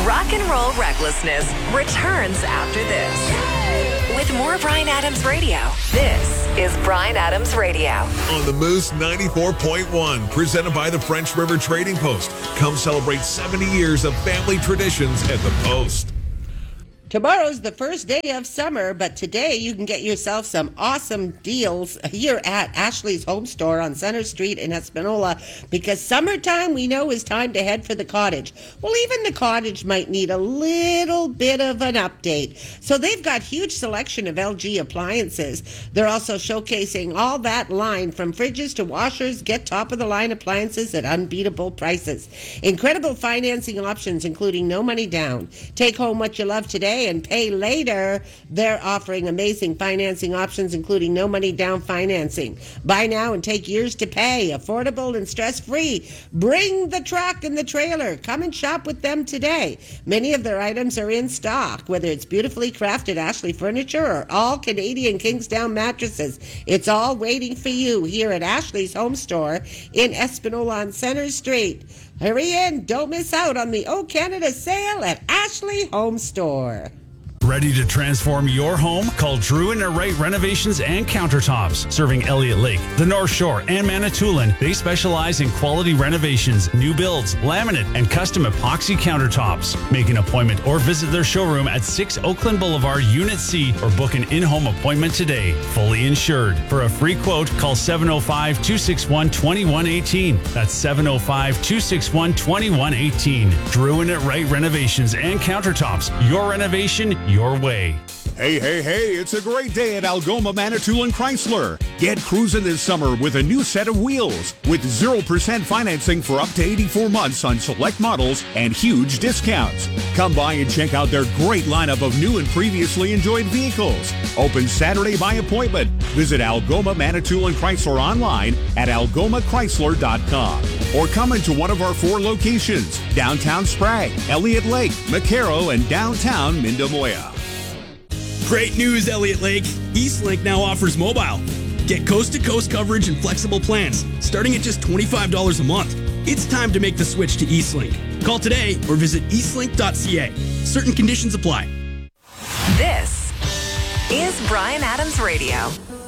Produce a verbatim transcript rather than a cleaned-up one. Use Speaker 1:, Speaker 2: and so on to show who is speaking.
Speaker 1: Rock and Roll Recklessness returns after this. With more Bryan Adams Radio, this is Bryan Adams Radio.
Speaker 2: On the Moose ninety-four point one, presented by the French River Trading Post. Come celebrate seventy years of family traditions at the Post.
Speaker 3: Tomorrow's the first day of summer, but today you can get yourself some awesome deals here at Ashley's Home Store on Center Street in Espanola, because summertime we know is time to head for the cottage. Well, even the cottage might need a little bit of an update. So they've got huge selection of L G appliances. They're also showcasing all that line from fridges to washers. Get top-of-the-line appliances at unbeatable prices. Incredible financing options, including no money down. Take home what you love today and pay later. They're offering amazing financing options, including no money down financing. Buy now and take years to pay. Affordable and stress-free. Bring the truck and the trailer. Come and shop with them today. Many of their items are in stock, whether it's beautifully crafted Ashley furniture or all Canadian Kingsdown mattresses. It's all waiting for you here at Ashley's Home Store in Espanola on Center Street. Hurry in. Don't miss out on the O Canada sale at Ashley Home Store.
Speaker 4: Ready to transform your home? Call Drew and Wright Renovations and Countertops. Serving Elliott Lake, the North Shore, and Manitoulin, they specialize in quality renovations, new builds, laminate, and custom epoxy countertops. Make an appointment or visit their showroom at six Oakland Boulevard, Unit C, or book an in-home appointment today. Fully insured. For a free quote, call seven oh five, two six one, two one one eight. That's seven oh five, two six one, two one one eight. Drew and Wright Renovations and Countertops. Your renovation, your way.
Speaker 5: Hey, hey, hey, it's a great day at Algoma Manitoulin Chrysler. Get cruising this summer with a new set of wheels with zero percent financing for up to eighty-four months on select models and huge discounts. Come by and check out their great lineup of new and previously enjoyed vehicles. Open Saturday by appointment. Visit Algoma Manitoulin Chrysler online at algoma chrysler dot com or come into one of our four locations: downtown Sprague, Elliott Lake, McCarrow, and downtown Mindamoya.
Speaker 6: Great news, Elliott Lake. Eastlink now offers mobile. Get coast-to-coast coverage and flexible plans, starting at just twenty-five dollars a month. It's time to make the switch to Eastlink. Call today or visit eastlink dot c a. Certain conditions apply.
Speaker 1: This is Bryan Adams Radio.